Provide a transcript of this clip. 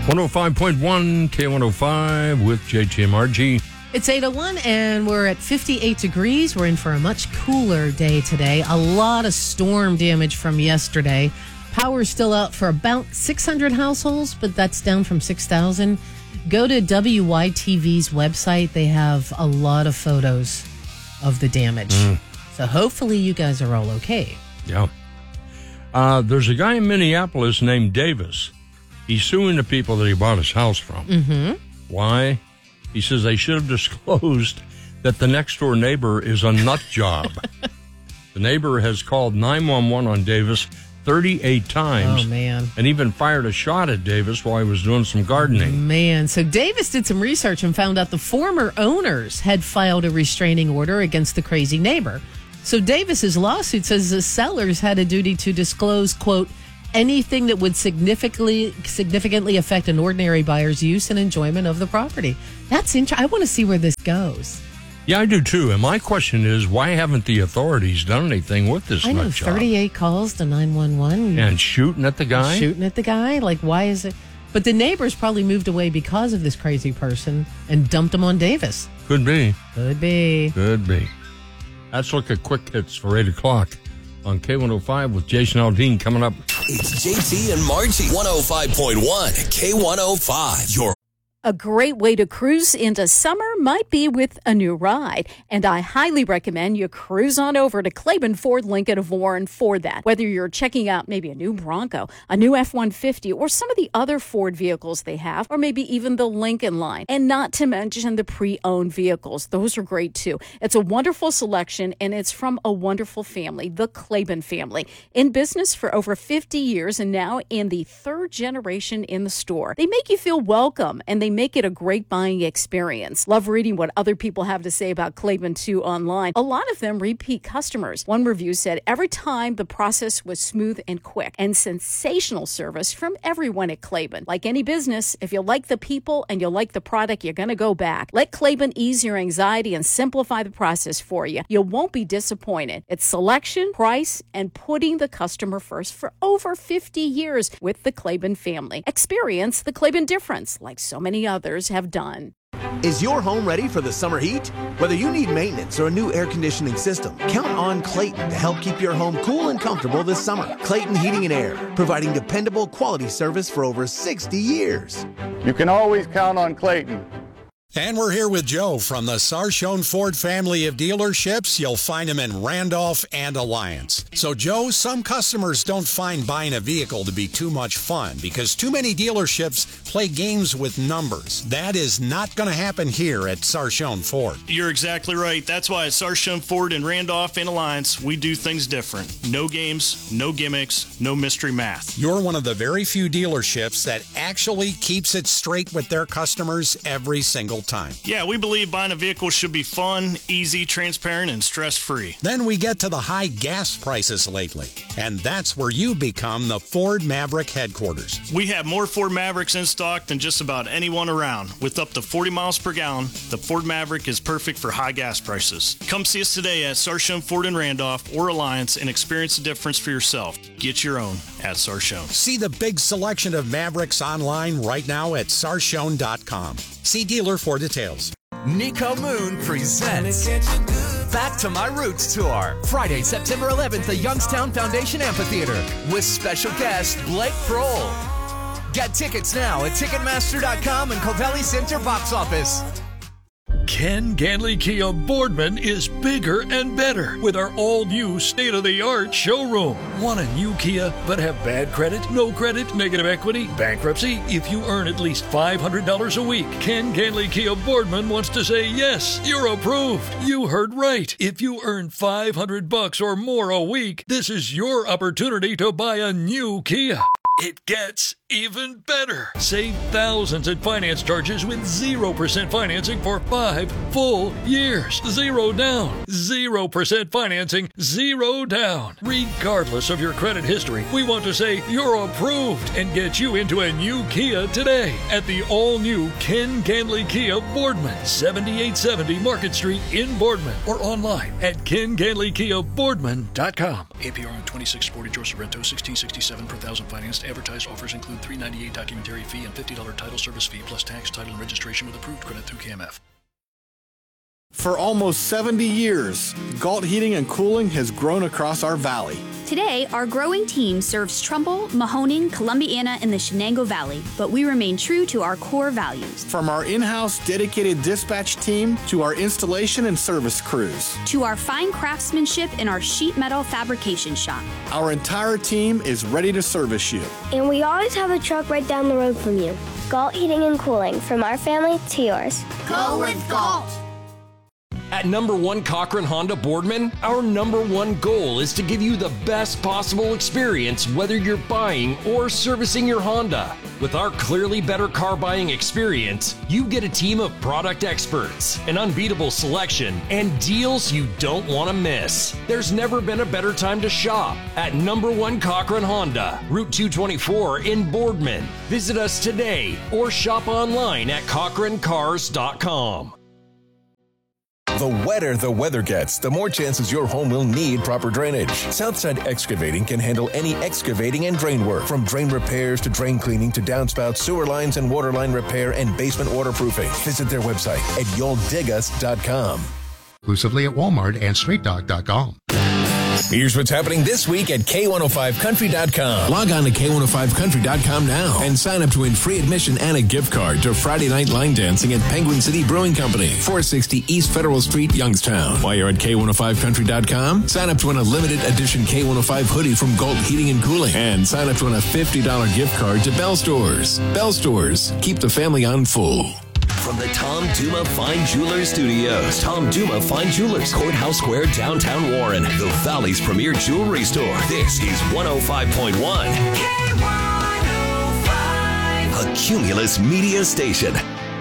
105.1 K105 with JTMRG. It's 8:01 and we're at 58 degrees. We're in for a much cooler day today. A lot of storm damage from yesterday. Power's still out for about 600 households, but that's down from 6,000. Go to WYTV's website. They have a lot of photos of the damage. So hopefully you guys are all okay. Yeah. There's a guy in Minneapolis named Davis. He's suing the people that he bought his house from. Why? He says they should have disclosed that the next door neighbor is a nut job. The neighbor has called 911 on Davis 38 times. Oh, man. And even fired a shot at Davis while he was doing some gardening. Man, so Davis did some research and found out the former owners had filed a restraining order against the crazy neighbor. So Davis's lawsuit says the sellers had a duty to disclose, quote, anything that would significantly affect an ordinary buyer's use and enjoyment of the property. That's interesting. I want to see where this goes. Yeah, I do too. And my question is, why haven't the authorities done anything with this nut job? 38 calls to 911. And shooting at the guy? Shooting at the guy? Like, why is it? But the neighbors probably moved away because of this crazy person and dumped him on Davis. Could be. Could be. Could be. Let's look at quick hits for 8 o'clock on K105 with Jason Aldean coming up. It's JT and Margie, 105.1 K105. A great way to cruise into summer might be with a new ride, and I highly recommend you cruise on over to Claiborne Ford Lincoln of Warren for that. Whether you're checking out maybe a new Bronco, a new F-150, or some of the other Ford vehicles they have, or maybe even the Lincoln line, and not to mention the pre-owned vehicles. Those are great too. It's a wonderful selection, and it's from a wonderful family, the Claiborne family, in business for over 50 years and now in the third generation in the store. They make you feel welcome, and they make it a great buying experience. Love reading what other people have to say about Claiborne too online. A lot of them repeat customers. One review said every time the process was smooth and quick, and sensational service from everyone at Claiborne. Like any business, if you like the people and you like the product, you're going to go back. Let Claiborne ease your anxiety and simplify the process for you. You won't be disappointed. It's selection, price, and putting the customer first for over 50 years with the Claiborne family. Experience the Claiborne difference like so many others have done. Is your home ready for the summer heat? Whether you need maintenance or a new air conditioning system, count on Clayton to help keep your home cool and comfortable this summer. Clayton Heating and Air, providing dependable quality service for over 60 years. You can always count on Clayton. And we're here with Joe from the Sarshone Ford family of dealerships. You'll find them in Randolph and Alliance. So, Joe, some customers don't find buying a vehicle to be too much fun because too many dealerships play games with numbers. That is not going to happen here at Sarshone Ford. You're exactly right. That's why at Sarshone Ford in Randolph and Alliance, we do things different. No games, no gimmicks, no mystery math. You're one of the very few dealerships that actually keeps it straight with their customers every single time. Yeah, we believe buying a vehicle should be fun, easy, transparent, and stress-free. Then we get to the high gas prices lately, and that's where you become the Ford Maverick headquarters. We have more Ford Mavericks in stock than just about anyone around. With up to 40 miles per gallon, the Ford Maverick is perfect for high gas prices. Come see us today at Sarshone Ford in Randolph or Alliance and experience the difference for yourself. Get your own at Sarshone. See the big selection of Mavericks online right now at Sarshone.com. See dealer for details. Nico Moon presents Back to My Roots Tour. Friday, September 11th at Youngstown Foundation Amphitheater with special guest Blake Kroll. Get tickets now at Ticketmaster.com and Covelli Center box office. Ken Ganley Kia Boardman is bigger and better with our all-new state-of-the-art showroom. Want a new Kia but have bad credit, no credit, negative equity, bankruptcy? If you earn at least $500 a week, Ken Ganley Kia Boardman wants to say yes, you're approved. You heard right. If you earn $500 or more a week, this is your opportunity to buy a new Kia. It gets even better. Save thousands in finance charges with 0% financing for 5 full years. Zero down. 0% financing. Zero down. Regardless of your credit history, we want to say you're approved and get you into a new Kia today at the all-new Ken Ganley Kia Boardman, 7870 Market Street in Boardman, or online at KenGanleyKiaBoardman.com. APR on 2640 George Sorrento, 1667 per thousand financed. Advertised offers include include $3.98 documentary fee and $50 title service fee plus tax, title, and registration with approved credit through KMF. For almost 70 years, Galt Heating and Cooling has grown across our valley. Today, our growing team serves Trumbull, Mahoning, Columbiana, and the Shenango Valley, but we remain true to our core values. From our in-house dedicated dispatch team to our installation and service crews. To our fine craftsmanship in our sheet metal fabrication shop. Our entire team is ready to service you. And we always have a truck right down the road from you. Galt Heating and Cooling, from our family to yours. Go with Galt! At number 1 Cochran Honda Boardman, our number 1 goal is to give you the best possible experience whether you're buying or servicing your Honda. With our clearly better car buying experience, you get a team of product experts, an unbeatable selection, and deals you don't want to miss. There's never been a better time to shop at number 1 Cochran Honda, Route 224 in Boardman. Visit us today or shop online at CochranCars.com. The wetter the weather gets, the more chances your home will need proper drainage. Southside Excavating can handle any excavating and drain work, from drain repairs to drain cleaning to downspout, sewer lines and water line repair and basement waterproofing. Visit their website at you'lldigus.com. Exclusively at Walmart and StreetDog.com. Here's what's happening this week at K105Country.com. Log on to K105Country.com now and sign up to win free admission and a gift card to Friday night line dancing at Penguin City Brewing Company, 460 East Federal Street, Youngstown. While you're at K105Country.com, sign up to win a limited edition K105 hoodie from Galt Heating and Cooling and sign up to win a $50 gift card to Bell Stores. Bell Stores, keep the family on full. From the Tom Duma Fine Jewelers Studios, Tom Duma Fine Jewelers, Courthouse Square, downtown Warren, the Valley's premier jewelry store. This is 105.1 K105, a Cumulus Media Station.